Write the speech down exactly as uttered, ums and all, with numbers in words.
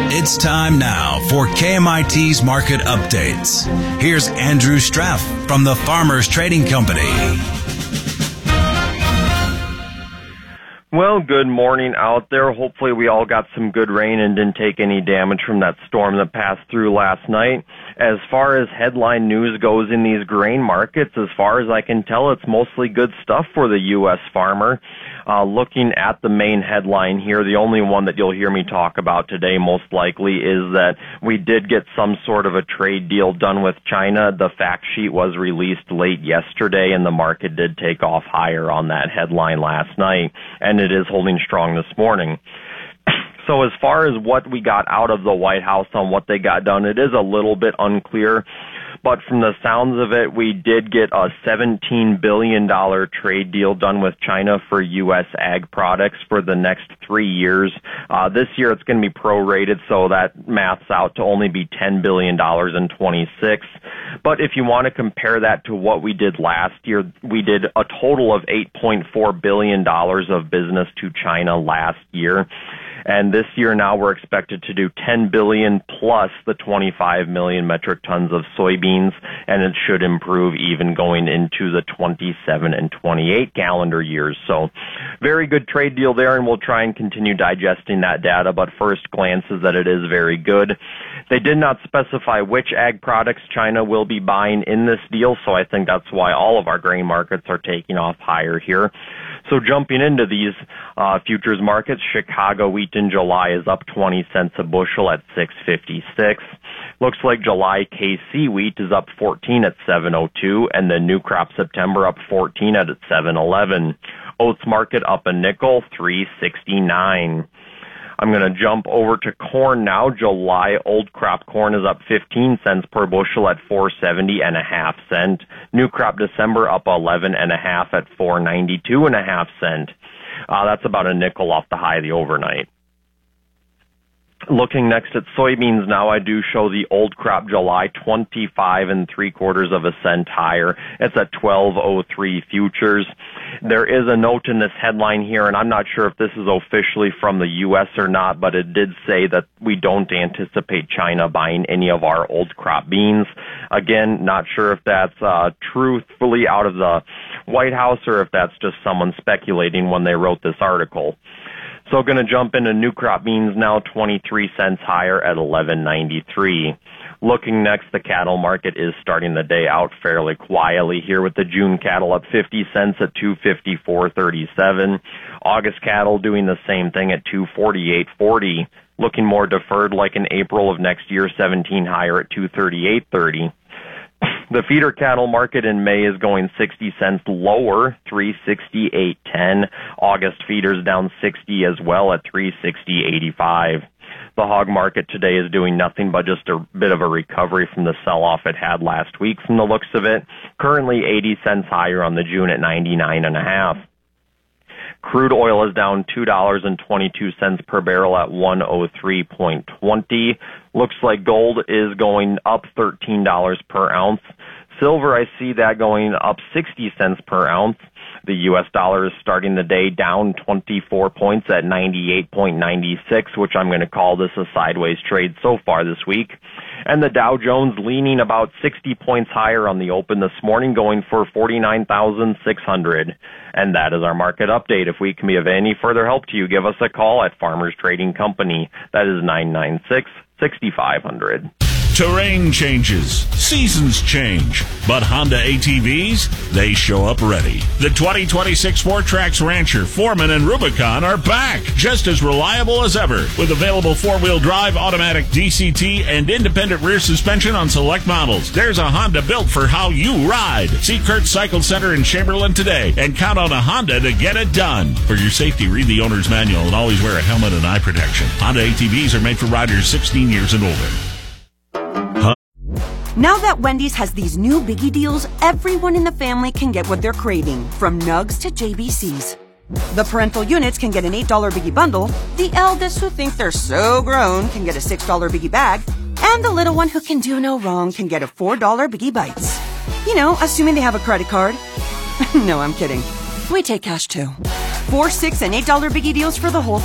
It's time now for K M I T's Market Updates. Here's Andrew Straff from the Farmers Trading Company. Well, good morning out there. Hopefully we all got some good rain and didn't take any damage from that storm that passed through last night. As far as headline news goes in these grain markets, as far as I can tell, it's mostly good stuff for the U S farmer. Uh, looking at the main headline here, the only one that you'll hear me talk about today most likely is that we did get some sort of a trade deal done with China. The fact sheet was released late yesterday, and the market did take off higher on that headline last night, and it is holding strong this morning. So as far as what we got out of the White House on what they got done, it is a little bit unclear. But from the sounds of it, we did get a seventeen billion dollars trade deal done with China for U S ag products for the next three years. Uh, this year it's going to be prorated, so that maths out to only be ten billion dollars in twenty-six. But if you want to compare that to what we did last year, we did a total of eight point four billion dollars of business to China last year. And this year now we're expected to do ten billion dollars plus the twenty-five million metric tons of soybeans, and it should improve even going into the twenty-seven and twenty-eight calendar years. So very good trade deal there, and we'll try and continue digesting that data, but first glance is that it is very good. They did not specify which ag products China will be buying in this deal, so I think that's why all of our grain markets are taking off higher here. So jumping into these uh, futures markets, Chicago wheat in July is up twenty cents a bushel at six fifty-six. Looks like July K C wheat is up fourteen at seven oh two, and the new crop September up fourteen at seven eleven. Oats market up a nickel, three sixty-nine. I'm going to jump over to corn now. July old crop corn is up fifteen cents per bushel at four seventy and a half cent. New crop December up eleven and a half at four ninety-two and a half cent. Uh, that's about a nickel off the high of the overnight. Looking next at soybeans now, I do show the old crop July twenty-five and three quarters of a cent higher. It's at twelve oh three futures. There is a note in this headline here, and I'm not sure if this is officially from the U S or not, but it did say that we don't anticipate China buying any of our old crop beans. Again, not sure if that's uh, truthfully out of the White House or if that's just someone speculating when they wrote this article. So going to jump into new crop beans now, twenty-three cents higher at eleven ninety-three. Looking next, the cattle market is starting the day out fairly quietly here with the June cattle up fifty cents at two fifty-four thirty-seven. August cattle doing the same thing at two forty-eight forty. Looking more deferred like in April of next year, seventeen higher at two thirty-eight thirty. The feeder cattle market in May is going sixty cents lower, three sixty-eight ten. August feeders down sixty as well at three sixty eighty-five. The hog market today is doing nothing but just a bit of a recovery from the sell-off it had last week from the looks of it. Currently eighty cents higher on the June at ninety-nine and a half. Crude oil is down two dollars and twenty-two cents per barrel at one oh three point two oh. Looks like gold is going up thirteen dollars per ounce. Silver, I see that going up sixty cents per ounce. The U S dollar is starting the day down twenty-four points at ninety-eight point nine six, which I'm going to call this a sideways trade so far this week. And the Dow Jones leaning about sixty points higher on the open this morning, going for forty-nine thousand six hundred. And that is our market update. If we can be of any further help to you, give us a call at Farmers Trading Company. That is nine nine six, six five zero zero. Terrain changes, seasons change, but Honda A T Vs, they show up ready. The twenty twenty-six Four Tracks Rancher, Foreman, and Rubicon are back, just as reliable as ever, with available four-wheel drive, automatic D C T, and independent rear suspension on select models. There's a Honda built for how you ride. See Kurt Cycle Center in Chamberlain today, and count on a Honda to get it done. For your safety, read the owner's manual and always wear a helmet and eye protection. Honda A T Vs are made for riders sixteen years and older. Now that Wendy's has these new biggie deals, everyone in the family can get what they're craving, from nugs to J B Cs. The parental units can get an eight dollar biggie bundle, the eldest who think they're so grown can get a six dollar biggie bag, and the little one who can do no wrong can get a four dollar biggie bites. You know, assuming they have a credit card. No, I'm kidding. We take cash too. Four, six, and eight dollar biggie deals for the whole